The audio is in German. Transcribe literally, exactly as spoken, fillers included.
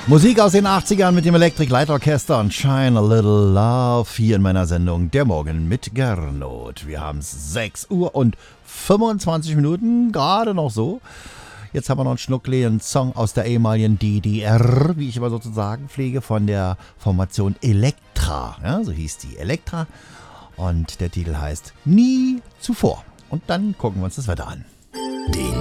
Musik aus den achtzigern mit dem Electric Light Orchester und Shine a Little Love hier in meiner Sendung Der Morgen mit Gernot. Wir haben es sechs Uhr und fünfundzwanzig Minuten, gerade noch so. Jetzt haben wir noch einen Schnuckli, einen Song aus der ehemaligen D D R, wie ich immer sozusagen pflege, von der Formation Elektra. Ja, so hieß die Elektra. Und der Titel heißt Nie zuvor. Und dann gucken wir uns das Wetter an. Die